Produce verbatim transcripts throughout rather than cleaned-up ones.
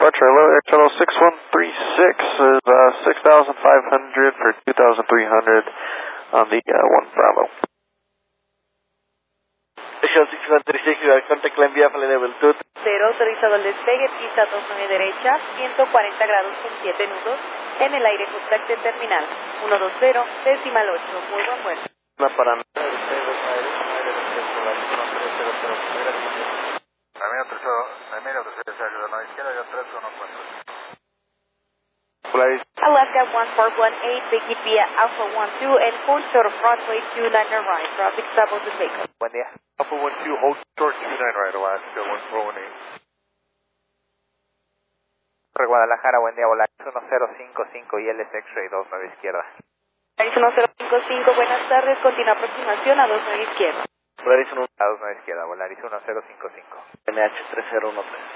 departure, hello, X L O six one three six is uh, six thousand five hundred for two thousand three hundred on the uh, one Bravo. X L O six one three six, contact climb via flight level two. Cero, autorizado el despegue, pista dos nueve derecha, ciento cuarenta grados con siete nudos, en el aire contact de terminal, uno dos cero, decimal ocho, muy buen vuelo. Una para Alaska one four one eight, Big via Alpha one two and hold short of runway two nine right, traffic stable to take off. Buen día. Alpha one two, hold short two nine right, Alaska one four one eight. Guadalajara, buen día, volar uno cero cinco cinco y L S X-ray dos nueve izquierda. uno cero cinco cinco, buenas tardes, continúa aproximación a dos nueve izquierda. Volaris uno a dos nueve izquierda, Volaris uno cero cinco cinco. N H tres cero uno tres.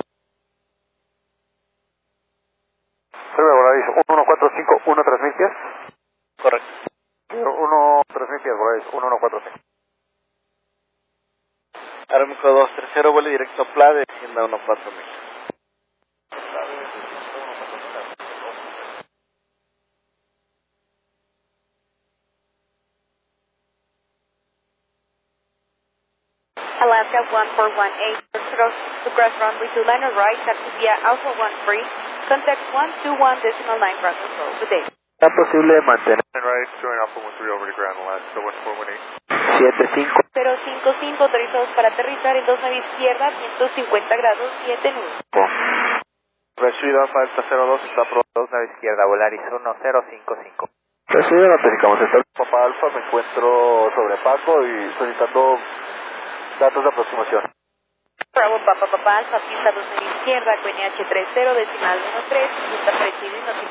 Volaris uno cuatro cinco, uno tres mil pies. Correcto. uno tres mil pies, Volaris uno uno cuatro cinco. Aeroméxico dos tres cero, vuelo directo a Pla de Hacienda uno cuatro mil. Alaska one four one eight, to cross runway two nine right, taxi via Alpha one three, contact one two one decimal nine ground control. Good day. ¿Es posible mantener Right, join Alpha one three over to ground, Alaska one four one eight. siete cinco? cero cinco cinco, autorizados para aterrizar en dos nueve izquierda, ciento cincuenta grados, siete nudos. Recibido Alfa Delta cero dos, está aprobado dos nueve izquierda, Volaris uno cero cinco cinco. Recibido, notificamos. Está el Papa Alfa, me encuentro sobre Paco y solicitando datos de aproximación. Bravo, Papa, Papa, Alfa, pista dos nueve izquierda, N H tres cero, decimal uno tres, está preciso y notificado.